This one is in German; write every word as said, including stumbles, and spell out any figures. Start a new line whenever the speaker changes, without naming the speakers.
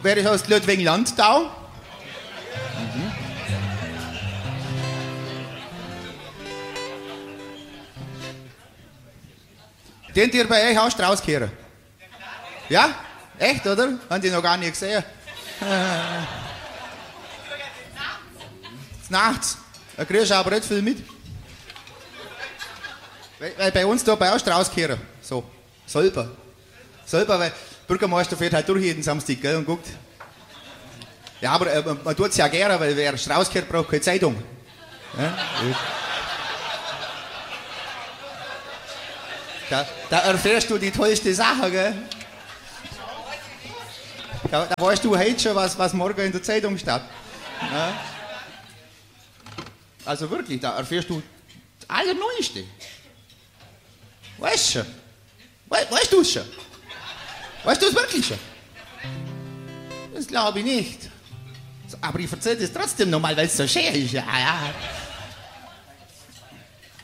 Wer heißt Ludwig Landau? Mhm. Den ihr bei euch auch Strauß kehren? Ja? Echt, oder? Haben die noch gar nicht gesehen. Nachts. Da kriegst du aber nicht viel mit. Weil, weil bei uns da bei auch Strauß kehren. So. Selber. Selber, weil der Bürgermeister fährt halt durch jeden Samstag, gell, und guckt. Ja, aber äh, man tut es ja gerne, weil wer Strauß kehrt, braucht keine Zeitung. Ja? Da, da erfährst du die tollste Sache, gell? Da, da weißt du heute schon, was, was morgen in der Zeitung steht. Ja? Also wirklich, da erfährst du das Allerneueste. Weißt du schon? We, weißt du es schon? Weißt du es wirklich schon? Das glaube ich nicht. Aber ich erzähle das trotzdem nochmal, weil es so schön ist. Ja, ja.